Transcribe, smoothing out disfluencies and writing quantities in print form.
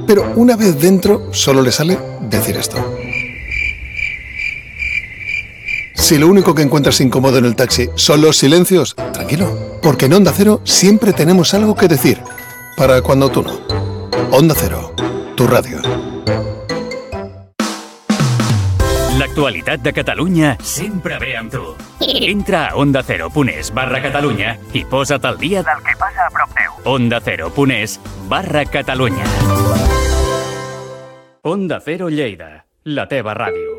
Pero una vez dentro, solo le sale decir esto. Si lo único que encuentras incómodo en el taxi son los silencios, tranquilo, porque en Onda Cero siempre tenemos algo que decir, para cuando tú no. Onda Cero, tu radio. L'actualitat de Catalunya sempre ve amb tu. Entra a ondacero.es/Catalunya i posa't al dia del que passa a prop teu. ondacero.es/Catalunya. Onda Cero Lleida, la teva ràdio.